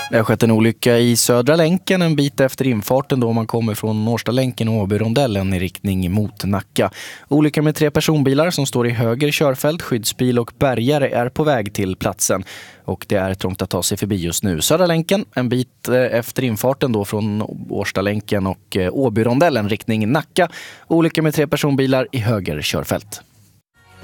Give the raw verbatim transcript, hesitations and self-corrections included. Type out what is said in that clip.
Det har skett en olycka i Södra länken en bit efter infarten då man kommer från Årstalänken och Åbyrondellen i riktning mot Nacka. Olycka med tre personbilar som står i höger körfält, skyddsbil och bärgare är på väg till platsen. Och det är trångt att ta sig förbi just nu. Södra länken en bit efter infarten då från Årstalänken och Åbyrondellen riktning Nacka. Olycka med tre personbilar i höger körfält.